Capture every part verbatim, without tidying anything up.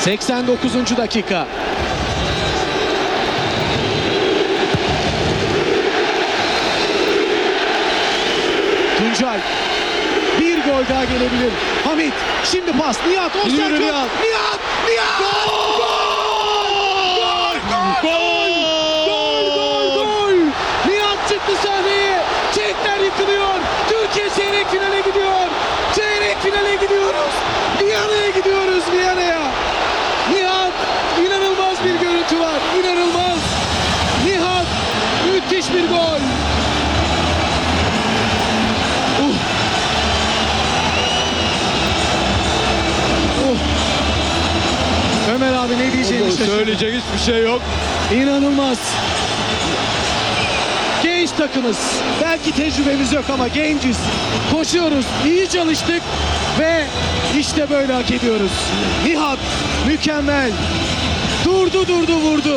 seksen dokuzuncu dakika. Tuncay. Bir gol daha gelebilir. Hamit. Şimdi pas. Nihat. Offside Yürü yok. Nihat. Nihat. Nihat. Gol! Gol! Gol! Gol! Gol! Gol! Gol! Nihat çıktı sahneye. Çekler yıkılıyor. Türkiye çeyrek finale gidiyor. Çeyrek finale gidiyoruz. Viyana'ya gidiyoruz. Viyana'ya. Nihat. İnanılmaz bir görüntü var. İnanılmaz. Nihat. Müthiş bir gol. Uh. Uh. Ömer abi ne diyeceğini şaşırdı. Söyleyecek hiçbir şey yok. İnanılmaz. Genç takımız. Belki tecrübemiz yok ama genciz. Koşuyoruz. İyi çalıştık ve işte böyle hak ediyoruz. Nihat mükemmel. Durdu durdu vurdu.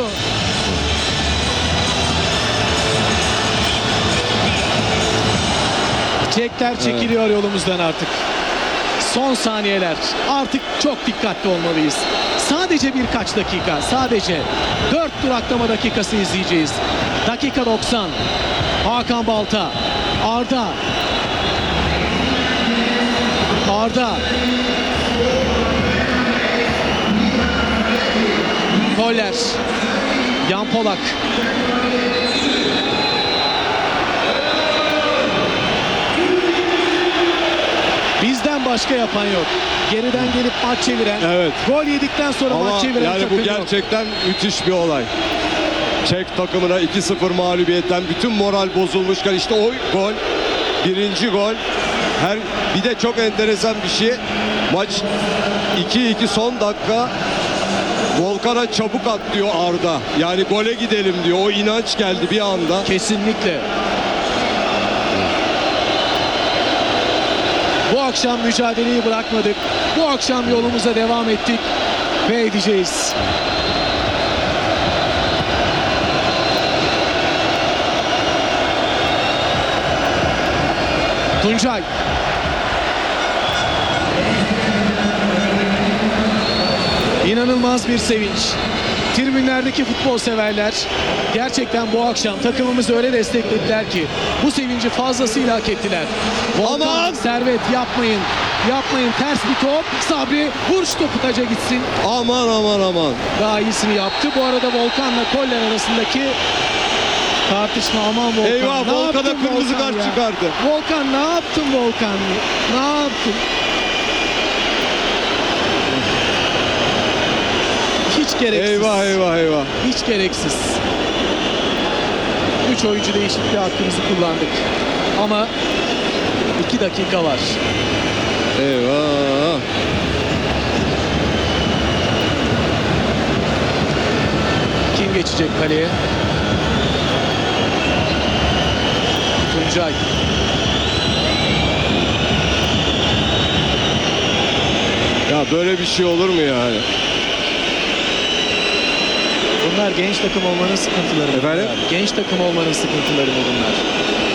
Çekler çekiliyor yolumuzdan artık. Son saniyeler. Artık çok dikkatli olmalıyız. Sadece birkaç dakika. Sadece dört duraklama dakikası izleyeceğiz. Dakika doksan. Hakan Balta. Arda. Arda. Koller. Yan Polak. Bizden başka yapan yok. Geriden gelip maç çeviren, Evet. gol yedikten sonra Ama maç çeviren yani takım bu yok. gerçekten müthiş bir olay. Çek takımına iki sıfır mağlubiyetten bütün moral bozulmuşken işte o gol, birinci gol. Her bir de çok enteresan bir şey. Maç iki iki son dakika Volkan'a çabuk at diyor Arda. Yani gole gidelim diyor. O inanç geldi bir anda. Kesinlikle. Bu akşam mücadeleyi bırakmadık. Bu akşam yolumuza devam ettik ve edeceğiz. Tuncay. İnanılmaz bir sevinç. Tribünlerdeki futbol severler gerçekten bu akşam takımımızı öyle desteklediler ki bu sevinci fazlasıyla hak ettiler. Volkan, Aman! Servet yapmayın. Yapmayın. Ters bir top. Sabri vur şu topu taca gitsin. Aman aman aman. Daha iyisini yaptı. Bu arada Volkan'la Koller arasındaki tartışma. Aman Volkan. Eyvah, Ne Volkan'a yaptın kırmızı Volkan kart ya? çıkardı. Volkan ne yaptın Volkan? Ne yaptın? Hiç gereksiz. Eyvah eyvah eyvah. Hiç gereksiz. Üç oyuncu değişikliği hakkımızı kullandık. Ama iki dakika var. Eyvah. Kim geçecek kaleye? Tuncay. Ya böyle bir şey olur mu yani? Bunlar genç takım olmanın sıkıntıları mı? Efendim? Genç takım olmanın sıkıntıları mı bunlar?